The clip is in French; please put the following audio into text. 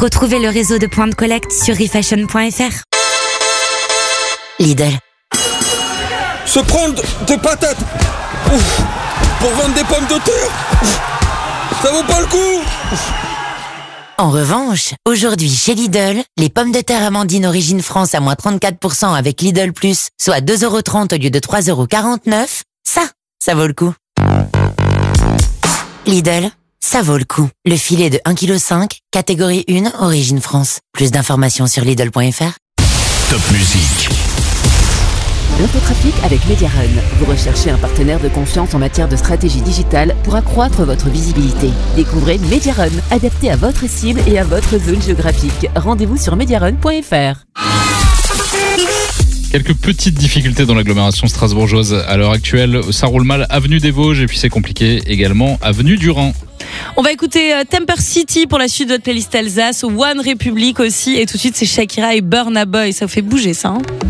Retrouvez le réseau de points de collecte sur refashion.fr. Lidl. Se prendre des patates pour vendre des pommes de terre, ça vaut pas le coup. En revanche, aujourd'hui chez Lidl, les pommes de terre Amandine Origine France à moins 34% avec Lidl Plus, soit 2,30€ au lieu de 3,49€, ça vaut le coup. Lidl, ça vaut le coup. Le filet de 1,5 kg, catégorie 1, Origine France. Plus d'informations sur Lidl.fr. Top Musique. L'infotrafic avec Mediarun. Vous recherchez un partenaire de confiance en matière de stratégie digitale pour accroître votre visibilité. Découvrez Mediarun, adapté à votre cible et à votre zone géographique. Rendez-vous sur mediarun.fr. Quelques petites difficultés dans l'agglomération strasbourgeoise à l'heure actuelle. Ça roule mal avenue des Vosges et puis c'est compliqué également avenue du Rhin. On va écouter Temper City pour la suite de votre playlist Alsace, One Republic aussi, et tout de suite c'est Shakira et Burna Boy. Ça vous fait bouger ça, hein ?